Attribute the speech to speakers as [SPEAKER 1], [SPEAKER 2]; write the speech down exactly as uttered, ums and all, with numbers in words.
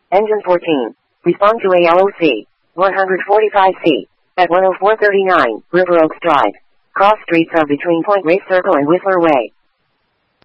[SPEAKER 1] Engine fourteen. Respond to A L O C. one forty-five C. At one oh four thirty-nine, River Oaks Drive. Cross streets are between Point Reyes Circle and Whistler Way.